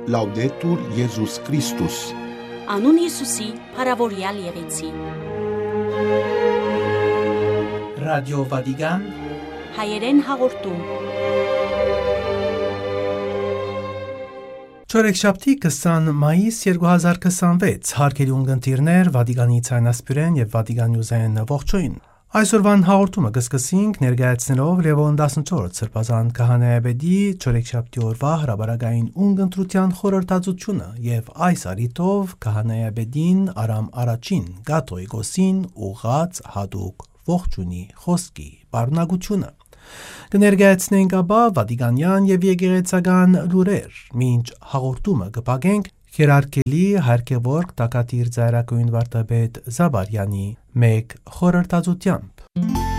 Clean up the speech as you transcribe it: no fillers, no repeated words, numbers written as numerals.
Laudetur Iesus Christus. Անուն Հիսուսի փառավորյալ եղեցի։ Ռադիո Վատիկան հայերեն հաղորդում։ Չորեքշաբթի 20 մայիս 2026 հարգելի ունկնդիրներ, Վատիկանի ցանասպիրեն եւ Վատիկանյուզեն ողջույն։ Այսօրվան հաղորդումը կսկսենք ներկայացնելով Լևոն 14 սրբազան քահանայապետի չորեքշաբթի օրվա հրաբարակային ունկնդրության խորհրդածությունը եւ այս առիթով քահանայապետին Արամ առաջին Կաթողիկոսին ուղղած հատուկ ողջունի խոսքի բառնագությունը։ Կներկայացնենք ապա վատիկանյան եւ եկեղեցական լուրեր, մինչ հաղորդումը կփակենք Հերարկելի հարկևորք տակատիր ծայրակույն վարդապետ Զաբարյանի մեկ խորհրդածությամբ։